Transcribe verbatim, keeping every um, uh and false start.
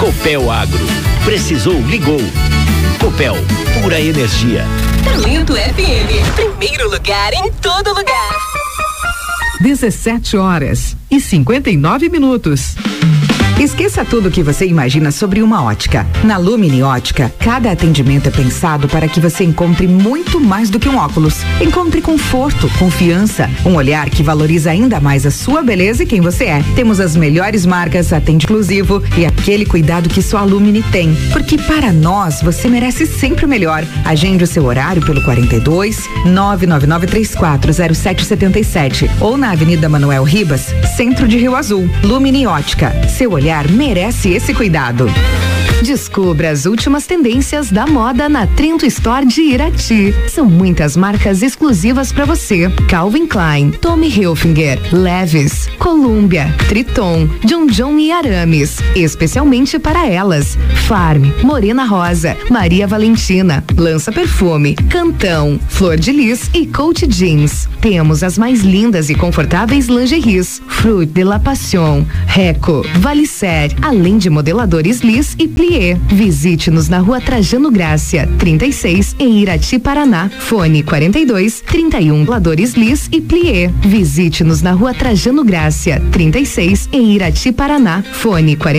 Copel Agro. Precisou, ligou. Copel, pura energia. Talento F M, primeiro lugar em todo lugar. dezessete horas e cinquenta e nove minutos. Esqueça tudo o que você imagina sobre uma ótica. Na Lumini Ótica, cada atendimento é pensado para que você encontre muito mais do que um óculos. Encontre conforto, confiança, um olhar que valoriza ainda mais a sua beleza e quem você é. Temos as melhores marcas, atende exclusivo e aquele cuidado que só a Lumini tem. Porque para nós, você merece sempre o melhor. Agende o seu horário pelo quarenta e dois, nove nove nove três quatro zero sete sete sete ou na Avenida Manuel Ribas, centro de Rio Azul. Lumini Ótica, seu olhar merece esse cuidado. Descubra as últimas tendências da moda na Trento Store de Irati. São muitas marcas exclusivas para você. Calvin Klein, Tommy Hilfiger, Levi's, Columbia, Triton, John John e Arames. Especialmente para elas. Farm, Morena Rosa, Maria Valentina, Lança Perfume, Cantão, Flor de Lis e Coach Jeans. Temos as mais lindas e confortáveis lingeries. Fruit de la Passion, Reco, Valicer, além de modeladores Lis e Plié. Visite-nos na Rua Trajano Grácia, trinta e seis, em Irati, Paraná. Fone quarenta e dois, trinta e um, modeladores Lis e Plié. Visite-nos na Rua Trajano Grácia, trinta e seis, em Irati, Paraná. Fone quarenta